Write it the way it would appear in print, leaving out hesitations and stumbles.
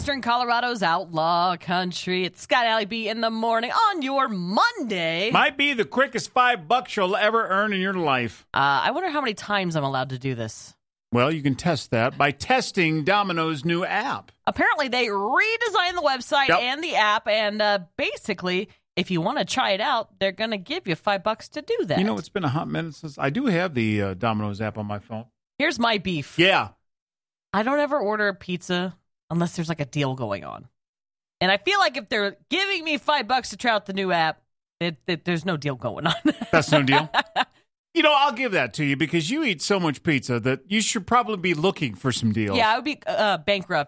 Western Colorado's outlaw country. It's Scott Alley B in the morning on your Monday. Might be the quickest $5 you'll ever earn in your life. I wonder how many times I'm allowed to do this. Well, you can test that by testing Domino's new app. Apparently, they redesigned the website and the app, and basically, if you want to try it out, they're going to give you $5 to do that. You know, it's been a hot minute since I do have the Domino's app on my phone. Here's my beef. Yeah. I don't ever order a pizza unless there's like a deal going on. And I feel like if they're giving me $5 to try out the new app, there's no deal going on. That's no deal? You know, I'll give that to you because you eat so much pizza that you should probably be looking for some deals. Yeah, I would be bankrupt